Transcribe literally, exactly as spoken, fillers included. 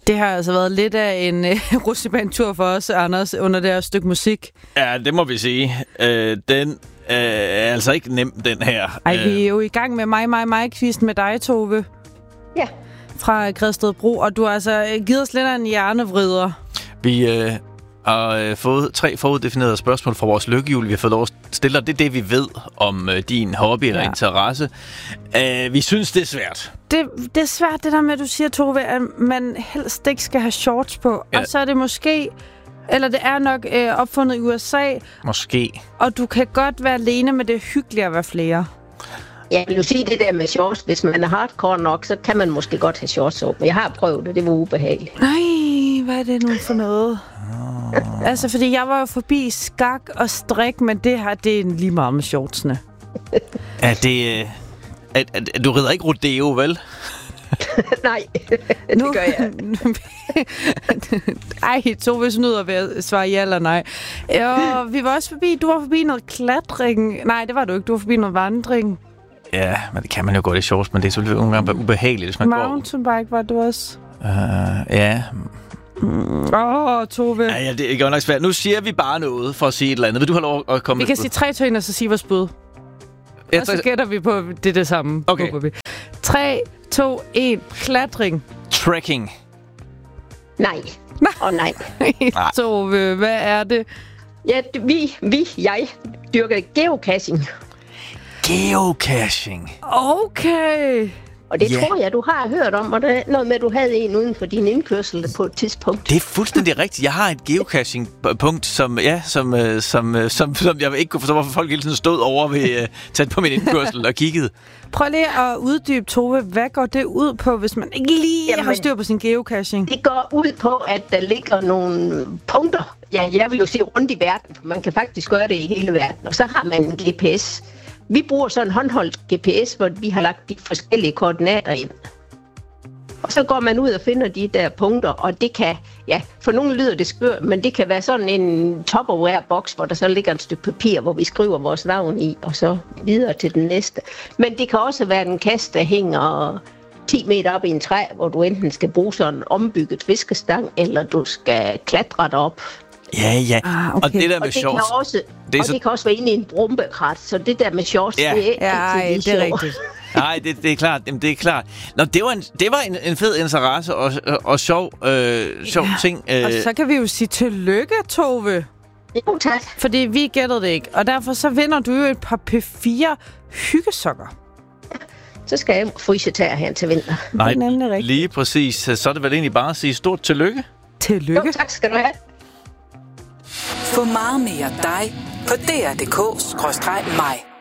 Det har altså været lidt af en uh, rutsjebanetur for os, Anders, under det her stykke musik. Ja, det må vi sige. Øh, den øh, er altså ikke nem, den her. Ej, vi er jo i gang med mig, mig, mig-quizzen med dig, Tove. Ja. Fra Gredstedbro, og du har altså givet os lidt af en hjernevrider. Vi øh, har øh, fået tre foruddefinerede spørgsmål fra vores lykkehjul. Vi har fået lov at stille dig. Det er det, vi ved om øh, din hobby eller ja. interesse. Øh, vi synes, det er svært. Det, det er svært, det der med, at du siger, Tove, at man helst ikke skal have shorts på. Ja. Og så er det måske, eller det er nok øh, opfundet i U S A. Måske. Og du kan godt være alene, men det er hyggeligt at være flere. Jeg vil jo sige det der med shorts. Hvis man er hardcore nok, så kan man måske godt have shorts op. Men jeg har prøvet det, det var ubehageligt. Nej, hvad er det nu for noget? Oh. Altså, fordi jeg var jo forbi skak og strik, men det her, det er lige meget med shortsene. Er det... Øh, er, er, du rider ikke rodeo, vel? Nej, det nu, gør jeg. Ej, Tove snyder ved at svare ja eller nej. Jo, vi var også forbi... Du var forbi noget klatring. Nej, det var du ikke. Du var forbi noget vandring. Ja, men det kan man jo godt i shorts, men det er selvfølgelig nogle gange ubehageligt, hvis man går... Mountainbike var du også. Uh, ja. Åh, mm. oh, Tove. Ja, ja, det er godt nok svært. Nu siger vi bare noget for at sige et eller andet. Vil du have lov at komme Vi kan sige tre til en, og så sige vores bud. Ja, og så gætter vi på, det er det samme. Okay. tre, to, et. Klatring. Trekking. Nej. Åh oh, nej. Tove, hvad er det? Ja, vi, vi, jeg dyrker geocaching. Geocaching. Okay. Og det yeah. tror jeg, du har hørt om, og det er noget med, at du havde en uden for din indkørsel på et tidspunkt. Det er fuldstændig rigtigt. Jeg har et geocaching-punkt, som, ja, som, som, som, som jeg ikke kunne forstå, hvorfor folk hele tiden stod over ved uh, tæt på min indkørsel og kiggede. Prøv lige at uddybe, Tove. Hvad går det ud på, hvis man ikke lige Jamen, har styr på sin geocaching? Det går ud på, at der ligger nogle punkter. Ja, jeg vil jo se rundt i verden, for man kan faktisk gøre det i hele verden. Og så har man en G P S. Vi bruger sådan en håndholdt G P S, hvor vi har lagt de forskellige koordinater ind. Og så går man ud og finder de der punkter, og det kan, ja, for nogle lyder det skørt, men det kan være sådan en Tupperware-boks, hvor der så ligger et stykke papir, hvor vi skriver vores navn i, og så videre til den næste. Men det kan også være en kasse, der hænger ti meter op i en træ, hvor du enten skal bruge sådan en ombygget fiskestang, eller du skal klatre derop. Ja, ja. Ah, okay. Og det der med og det shorts... Kan også, det og så... det kan også være inde i en brumbekrat, så det der med shorts, ja. det er ja, altid det er rigtigt. Nej, det, det er klart. Jamen, det er klart. Nå, det var en, det var en, en fed interesse og, og, og sjov, øh, sjov ja. ting. Øh. Og så kan vi jo sige tillykke, Tove. Jo, tak. Fordi vi gættede det ikke. Og derfor så vinder du jo et par P fire hyggesokker. Så skal jeg fryse tæer her til vinter. Nej, lige præcis. Så er det vel egentlig bare at sige stort tillykke. Tillykke. Jo, tak skal du have. Få meget mere dig på D R punktum D K skråstreg mig.